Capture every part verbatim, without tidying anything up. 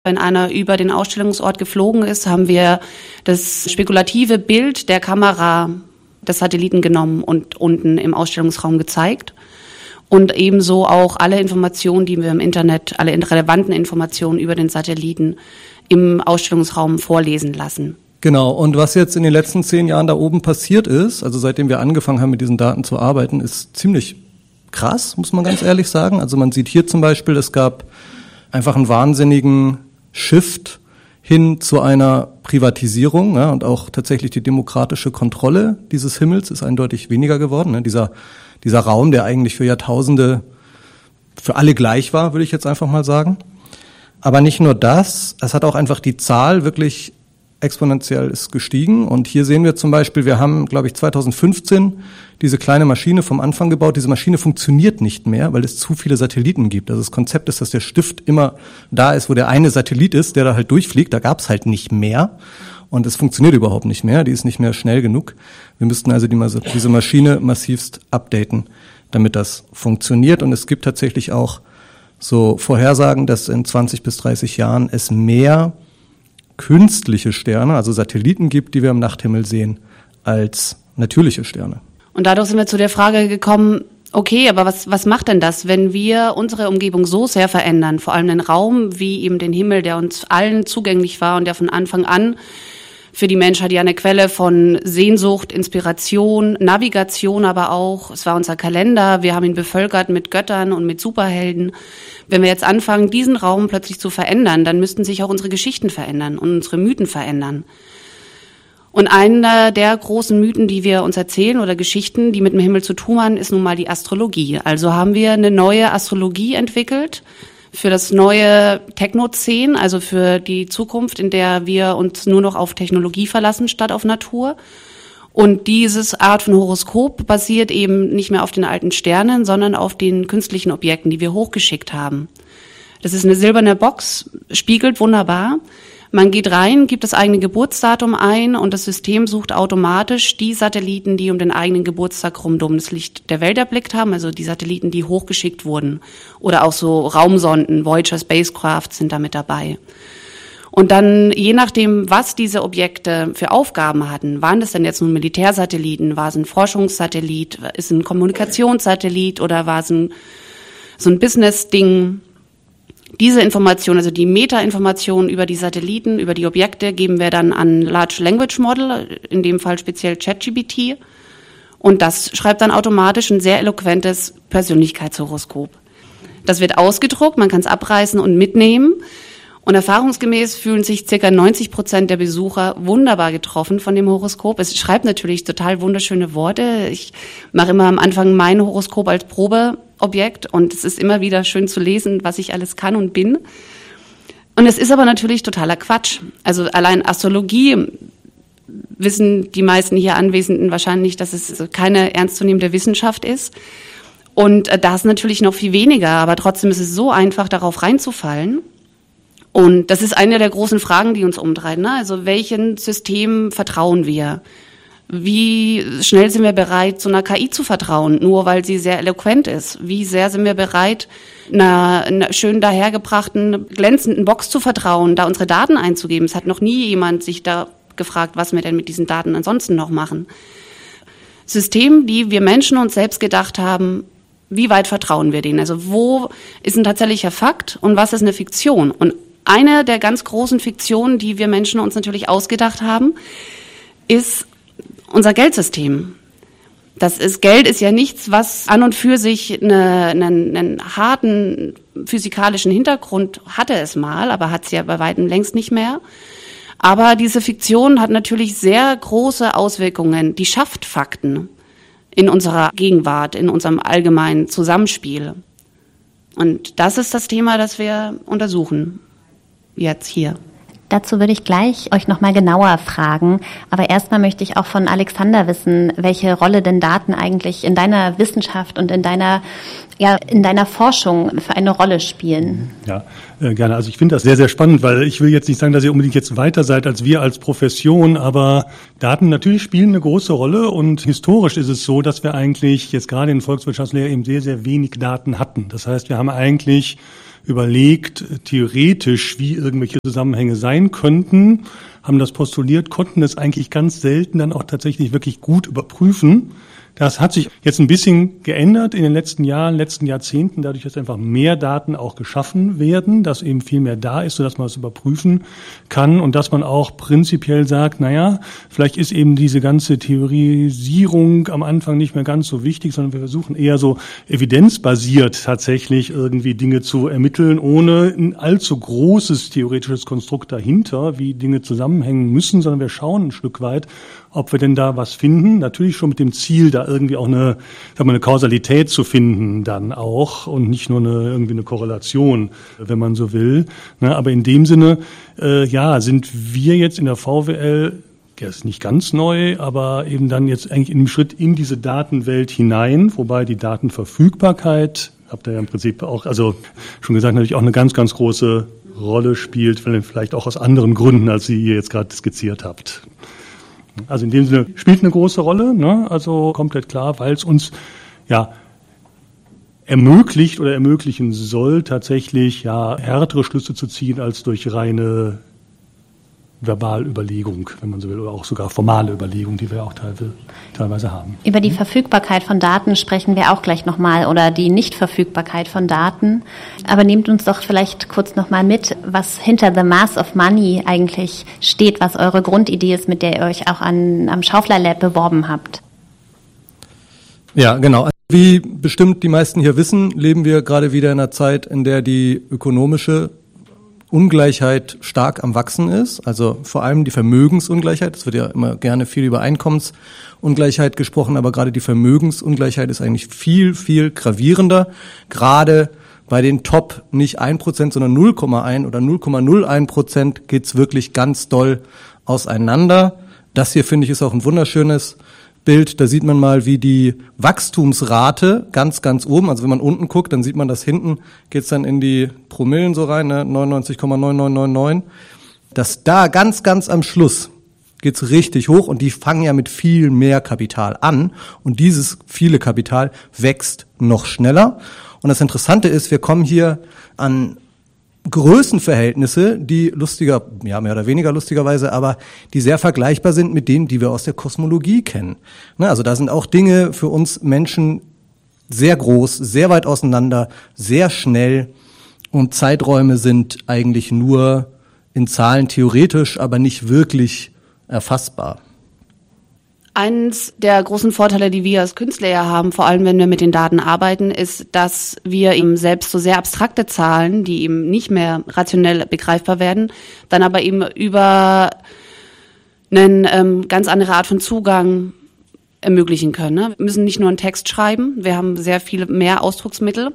Wenn einer über den Ausstellungsort geflogen ist, haben wir das spekulative Bild der Kamera des Satelliten genommen und unten im Ausstellungsraum gezeigt. Und ebenso auch alle Informationen, die wir im Internet, alle relevanten Informationen über den Satelliten im Ausstellungsraum vorlesen lassen. Genau, und was jetzt in den letzten zehn Jahren da oben passiert ist, also seitdem wir angefangen haben, mit diesen Daten zu arbeiten, ist ziemlich krass, muss man ganz ehrlich sagen. Also man sieht hier zum Beispiel, es gab einfach einen wahnsinnigen Shift hin zu einer Privatisierung, ja, und auch tatsächlich die demokratische Kontrolle dieses Himmels ist eindeutig weniger geworden. Ne? Dieser, dieser Raum, der eigentlich für Jahrtausende für alle gleich war, würde ich jetzt einfach mal sagen. Aber nicht nur das, es hat auch einfach die Zahl wirklich exponentiell ist gestiegen. Und hier sehen wir zum Beispiel, wir haben, glaube ich, zweitausendfünfzehn diese kleine Maschine vom Anfang gebaut. Diese Maschine funktioniert nicht mehr, weil es zu viele Satelliten gibt. Also das Konzept ist, dass der Stift immer da ist, wo der eine Satellit ist, der da halt durchfliegt. Da gab es halt nicht mehr. Und es funktioniert überhaupt nicht mehr. Die ist nicht mehr schnell genug. Wir müssten also die, diese Maschine massivst updaten, damit das funktioniert. Und es gibt tatsächlich auch so Vorhersagen, dass in zwanzig bis dreißig Jahren es mehr künstliche Sterne, also Satelliten gibt, die wir im Nachthimmel sehen, als natürliche Sterne. Und dadurch sind wir zu der Frage gekommen, okay, aber was, was macht denn das, wenn wir unsere Umgebung so sehr verändern, vor allem den Raum wie eben den Himmel, der uns allen zugänglich war und der von Anfang an für die Menschheit ja eine Quelle von Sehnsucht, Inspiration, Navigation aber auch. Es war unser Kalender, wir haben ihn bevölkert mit Göttern und mit Superhelden. Wenn wir jetzt anfangen, diesen Raum plötzlich zu verändern, dann müssten sich auch unsere Geschichten verändern und unsere Mythen verändern. Und einer der großen Mythen, die wir uns erzählen oder Geschichten, die mit dem Himmel zu tun haben, ist nun mal die Astrologie. Also haben wir eine neue Astrologie entwickelt für das neue Technozän, also für die Zukunft, in der wir uns nur noch auf Technologie verlassen statt auf Natur. Und dieses Art von Horoskop basiert eben nicht mehr auf den alten Sternen, sondern auf den künstlichen Objekten, die wir hochgeschickt haben. Das ist eine silberne Box, spiegelt wunderbar. Man geht rein, gibt das eigene Geburtsdatum ein und das System sucht automatisch die Satelliten, die um den eigenen Geburtstag rum das Licht der Welt erblickt haben, also die Satelliten, die hochgeschickt wurden. Oder auch so Raumsonden, Voyager Spacecraft sind da mit dabei. Und dann, je nachdem, was diese Objekte für Aufgaben hatten, waren das denn jetzt nun Militärsatelliten, war es ein Forschungssatellit, ist es ein Kommunikationssatellit oder war es ein, so ein Business-Ding? Diese Information, also die Meta-Informationen über die Satelliten, über die Objekte, geben wir dann an Large Language Model, in dem Fall speziell ChatGPT. Und das schreibt dann automatisch ein sehr eloquentes Persönlichkeitshoroskop. Das wird ausgedruckt, man kann es abreißen und mitnehmen. Und erfahrungsgemäß fühlen sich ca. neunzig Prozent der Besucher wunderbar getroffen von dem Horoskop. Es schreibt natürlich total wunderschöne Worte. Ich mache immer am Anfang mein Horoskop als Probeobjekt und es ist immer wieder schön zu lesen, was ich alles kann und bin. Und es ist aber natürlich totaler Quatsch. Also allein Astrologie wissen die meisten hier Anwesenden wahrscheinlich, dass es keine ernstzunehmende Wissenschaft ist. Und das natürlich noch viel weniger, aber trotzdem ist es so einfach, darauf reinzufallen. Und das ist eine der großen Fragen, die uns umtreiben. Ne? Also welchen Systemen vertrauen wir? Wie schnell sind wir bereit, so einer K I zu vertrauen, nur weil sie sehr eloquent ist? Wie sehr sind wir bereit, einer, einer schön dahergebrachten, glänzenden Box zu vertrauen, da unsere Daten einzugeben? Es hat noch nie jemand sich da gefragt, was wir denn mit diesen Daten ansonsten noch machen. System, die wir Menschen uns selbst gedacht haben, wie weit vertrauen wir denen? Also wo ist ein tatsächlicher Fakt und was ist eine Fiktion? Und eine der ganz großen Fiktionen, die wir Menschen uns natürlich ausgedacht haben, ist unser Geldsystem. Das ist, Geld ist ja nichts, was an und für sich eine, einen, einen harten physikalischen Hintergrund hatte es mal, aber hat es ja bei weitem längst nicht mehr. Aber diese Fiktion hat natürlich sehr große Auswirkungen. Die schafft Fakten in unserer Gegenwart, in unserem allgemeinen Zusammenspiel. Und das ist das Thema, das wir untersuchen, jetzt hier. Dazu würde ich gleich euch nochmal genauer fragen. Aber erstmal möchte ich auch von Alexander wissen, welche Rolle denn Daten eigentlich in deiner Wissenschaft und in deiner, ja, in deiner Forschung für eine Rolle spielen. Ja, äh, gerne. Also ich finde das sehr, sehr spannend, weil ich will jetzt nicht sagen, dass ihr unbedingt jetzt weiter seid als wir als Profession, aber Daten natürlich spielen eine große Rolle und historisch ist es so, dass wir eigentlich jetzt gerade in Volkswirtschaftslehre eben sehr, sehr wenig Daten hatten. Das heißt, wir haben eigentlich überlegt, theoretisch, wie irgendwelche Zusammenhänge sein könnten, haben das postuliert, konnten es eigentlich ganz selten dann auch tatsächlich wirklich gut überprüfen. Das hat sich jetzt ein bisschen geändert in den letzten Jahren, letzten Jahrzehnten, dadurch, dass einfach mehr Daten auch geschaffen werden, dass eben viel mehr da ist, sodass man das überprüfen kann und dass man auch prinzipiell sagt, naja, vielleicht ist eben diese ganze Theorisierung am Anfang nicht mehr ganz so wichtig, sondern wir versuchen eher so evidenzbasiert tatsächlich irgendwie Dinge zu ermitteln, ohne ein allzu großes theoretisches Konstrukt dahinter, wie Dinge zusammenhängen müssen, sondern wir schauen ein Stück weit, ob wir denn da was finden. Natürlich schon mit dem Ziel, da irgendwie auch eine, sagen wir, eine Kausalität zu finden dann auch und nicht nur eine, irgendwie eine Korrelation, wenn man so will. Na, aber in dem Sinne, äh, ja, sind wir jetzt in der V W L, ja, ist nicht ganz neu, aber eben dann jetzt eigentlich in einem Schritt in diese Datenwelt hinein, wobei die Datenverfügbarkeit, habt ihr ja im Prinzip auch, also schon gesagt, natürlich auch eine ganz, ganz große Rolle spielt, vielleicht auch aus anderen Gründen, als Sie ihr jetzt gerade skizziert habt. Also in dem Sinne spielt eine große Rolle, ne? Also komplett klar, weil es uns ja ermöglicht oder ermöglichen soll, tatsächlich ja härtere Schlüsse zu ziehen als durch reine Verbalüberlegung, wenn man so will, oder auch sogar formale Überlegung, die wir auch teilweise, teilweise haben. Über die Verfügbarkeit von Daten sprechen wir auch gleich nochmal oder die Nichtverfügbarkeit von Daten. Aber nehmt uns doch vielleicht kurz nochmal mit, was hinter The Mass of Money eigentlich steht, was eure Grundidee ist, mit der ihr euch auch an, am Schaufler Lab beworben habt. Ja, genau. Wie bestimmt die meisten hier wissen, leben wir gerade wieder in einer Zeit, in der die ökonomische Ungleichheit stark am Wachsen ist, also vor allem die Vermögensungleichheit. Es wird ja immer gerne viel über Einkommensungleichheit gesprochen, aber gerade die Vermögensungleichheit ist eigentlich viel, viel gravierender. Gerade bei den Top nicht ein Prozent, sondern null Komma eins oder null Komma null eins Prozent geht's wirklich ganz doll auseinander. Das hier, finde ich, ist auch ein wunderschönes Bild, da sieht man mal, wie die Wachstumsrate ganz, ganz oben, also wenn man unten guckt, dann sieht man, dass hinten geht's dann in die Promillen so rein, ne? neunundneunzig Komma neun neun neun neun, dass da ganz, ganz am Schluss geht's richtig hoch und die fangen ja mit viel mehr Kapital an und dieses viele Kapital wächst noch schneller. Und das Interessante ist, wir kommen hier an Größenverhältnisse, die lustiger, ja mehr oder weniger lustigerweise, aber die sehr vergleichbar sind mit denen, die wir aus der Kosmologie kennen. Ne, also da sind auch Dinge für uns Menschen sehr groß, sehr weit auseinander, sehr schnell und Zeiträume sind eigentlich nur in Zahlen theoretisch, aber nicht wirklich erfassbar. Eins der großen Vorteile, die wir als Künstler ja haben, vor allem wenn wir mit den Daten arbeiten, ist, dass wir eben selbst so sehr abstrakte Zahlen, die eben nicht mehr rationell begreifbar werden, dann aber eben über eine ähm, ganz andere Art von Zugang ermöglichen können. Ne? Wir müssen nicht nur einen Text schreiben, wir haben sehr viel mehr Ausdrucksmittel.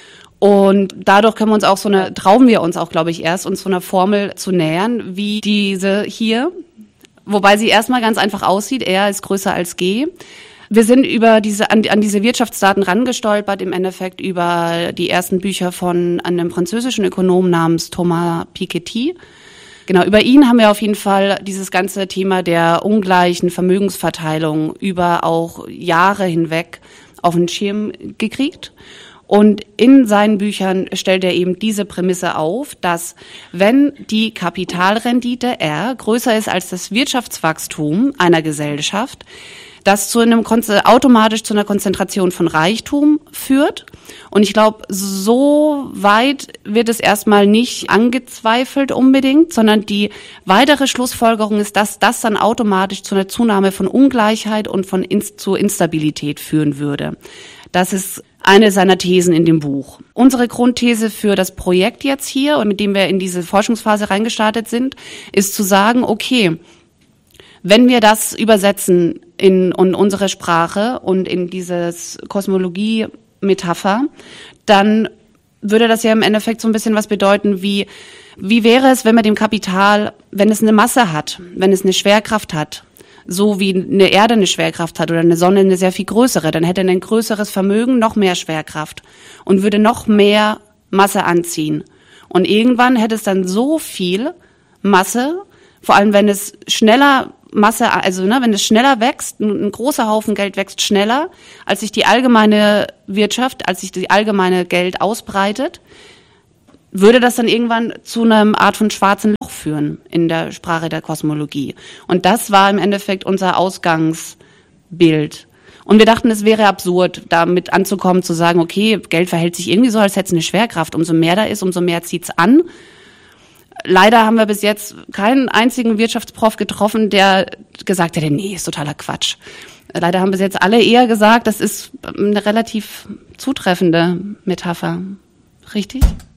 Und dadurch können wir uns auch so eine, trauen wir uns auch, glaube ich, erst, uns so einer Formel zu nähern, wie diese hier. Wobei sie erstmal ganz einfach aussieht, R ist größer als G. Wir sind über diese an, an diese Wirtschaftsdaten rangestolpert, im Endeffekt über die ersten Bücher von einem französischen Ökonomen namens Thomas Piketty. Genau, über ihn haben wir auf jeden Fall dieses ganze Thema der ungleichen Vermögensverteilung über auch Jahre hinweg auf den Schirm gekriegt. Und in seinen Büchern stellt er eben diese Prämisse auf, dass wenn die Kapitalrendite R größer ist als das Wirtschaftswachstum einer Gesellschaft, das zu einem automatisch zu einer Konzentration von Reichtum führt. Und ich glaube, so weit wird es erstmal nicht angezweifelt unbedingt, sondern die weitere Schlussfolgerung ist, dass das dann automatisch zu einer Zunahme von Ungleichheit und von Inst- zu Instabilität führen würde. Das ist eine seiner Thesen in dem Buch. Unsere Grundthese für das Projekt jetzt hier und mit dem wir in diese Forschungsphase reingestartet sind, ist zu sagen, okay, wenn wir das übersetzen in, in unsere Sprache und in dieses Kosmologie-Metapher, dann würde das ja im Endeffekt so ein bisschen was bedeuten wie, wie wäre es, wenn man dem Kapital, wenn es eine Masse hat, wenn es eine Schwerkraft hat, so wie eine Erde eine Schwerkraft hat oder eine Sonne eine sehr viel größere, dann hätte ein größeres Vermögen noch mehr Schwerkraft und würde noch mehr Masse anziehen. Und irgendwann hätte es dann so viel Masse, vor allem wenn es schneller Masse, also ne, wenn es schneller wächst, ein großer Haufen Geld wächst schneller, als sich die allgemeine Wirtschaft, als sich die allgemeine Geld ausbreitet, würde das dann irgendwann zu einer Art von schwarzen Loch führen in der Sprache der Kosmologie. Und das war im Endeffekt unser Ausgangsbild. Und wir dachten, es wäre absurd, damit anzukommen, zu sagen, okay, Geld verhält sich irgendwie so, als hätte es eine Schwerkraft. Umso mehr da ist, umso mehr zieht's an. Leider haben wir bis jetzt keinen einzigen Wirtschaftsprof getroffen, der gesagt hätte, nee, ist totaler Quatsch. Leider haben bis jetzt alle eher gesagt, das ist eine relativ zutreffende Metapher. Richtig?